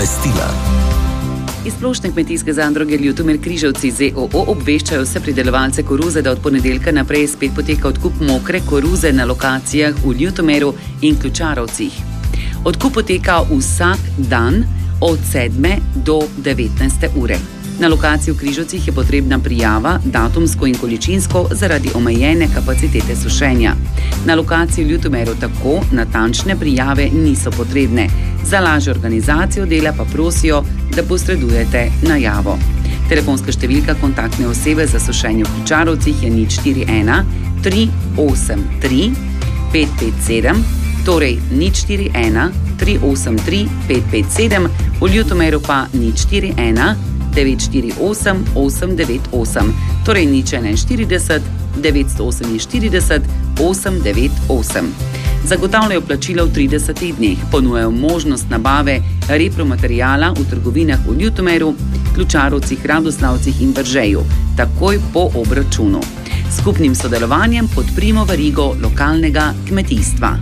obvestila. Iz Splošne kmetijske zadruge Ljutomer Križevci ZOO obveščajo vse pridelovalce koruze, da od ponedeljka naprej spet poteka odkup mokre koruze na lokacijah v Ljutomeru in Ključarovcih. Odkup poteka vsak dan od 7. do 19. ure. Na lokaciji v Križevcih je potrebna prijava, datumsko in količinsko, zaradi omejene kapacitete sušenja. Na lokaciji v Ljutomeru tako natančne prijave niso potrebne. Za lažjo organizacijo dela pa prosijo, da posredujete najavo. Telefonska številka kontaktne osebe za sušenje v Ključarovcih je 041 383 557, torej 041 383 557, v Ljutomeru pa 041 948 898, torej 041 948 898. Zagotavljajo plačilo v 30 dneh, ponujajo možnost nabave repromateriala v trgovinah v Ljutomeru, Ključarovcih, Radoslavcih in Bržeju, takoj po obračunu. S skupnim sodelovanjem podprimo verigo lokalnega kmetijstva.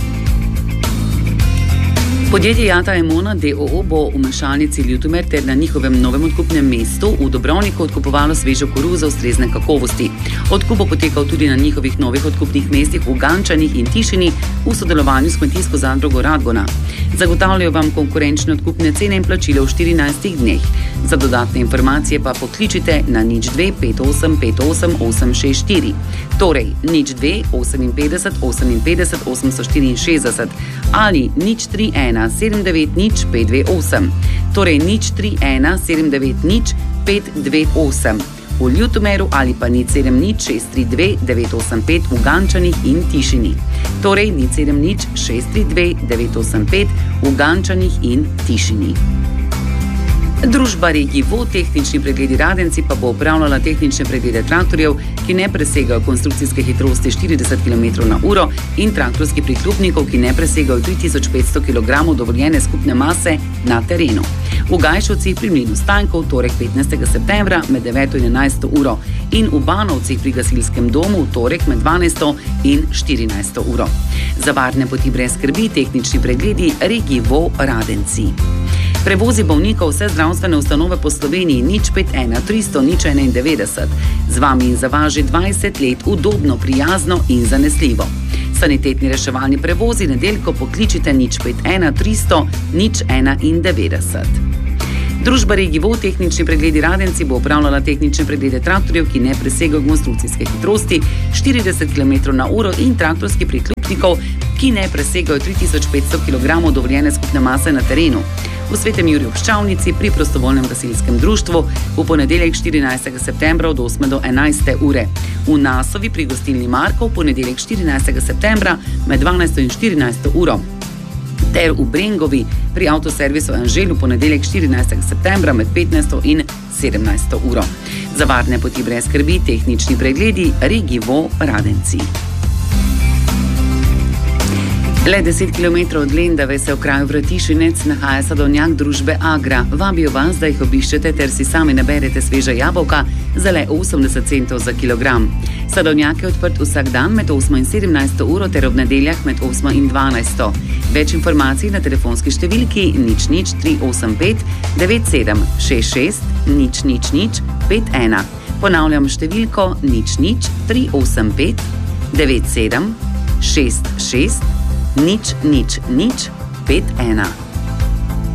Podjetje Jata Emona DOO bo v mešalnici Ljutomer ter na njihovem novem odkupnem mestu v Dobrovniku odkupovalo svežo koruzo ustrezne kakovosti. Odkup bo potekal tudi na njihovih novih odkupnih mestih v Gančanih in Tišini v sodelovanju s kmetijsko zadrugo Radgona. Zagotavljajo vam konkurenčne odkupne cene in plačilo v 14 dneh. Za dodatne informacije pa pokličite na 02 58 58 864, torej 02 58 58 864 ali 031 790 528, torej 031 790 528 v Ljutomeru ali pa 070 632 985 v Gančanih in Tišini, torej 070 632 985 v Gančanih in Tišini. Družba Regivo tehnični pregledi Radenci pa bo upravljala tehnične preglede traktorjev, ki ne presegajo konstrukcijske hitrosti 40 km/h in traktorskih priklopnikov, ki ne presegajo 3500 kg dovoljene skupne mase na terenu. V Gajšovcih pri mlinu Stanjkov torek 15. septembra med 9. in 11. uro in v Banovcih pri gasilskem domu torek med 12. in 14. uro. Za varne poti brez skrbi tehnični pregledi Regivo Radenci. Prevozi bolnikov vse zdravstvene ustanove po Sloveniji 051 300 091. Z vami in za vas že 20 let udobno, prijazno in zanesljivo. Sanitetni reševalni prevozi nedeljko pokličite 051 300 091. Družba Regivo tehnični pregledi Radenci bo upravljala tehnične preglede traktorjev, ki ne presegajo konstrukcijske hitrosti 40 km/h in traktorskih priklopnikov, ki ne presegajo 3500 kg dovoljene skupne mase na terenu. V Svetem Juriju v Ščavnici pri prostovoljnem gasilskem društvu v ponedeljek 14. septembra od 8. do 11. ure. V Nasovi pri gostilni Markov v ponedeljek 14. septembra med 12. in 14. uro. Ter v Brengovi pri avtoservisu Anžel v ponedeljek 14. septembra med 15. in 17. uro. Za varne poti brez skrbi tehnični pregledi Regivo Radenci. Le 10 km od Lendave se v kraju Vratišinec nahaja sadovnjak družbe Agra. Vabijo vas, da jih obiščete ter si sami naberete sveža jabolka za le 80 centov za kilogram. Sadovnjak je odprt vsak dan med 8 in 17 uro ter ob nedeljah med 8 in 12. Več informacij na telefonski številki 00 385 9766 000 51. Ponavljam številko 00 385 9766 000 51.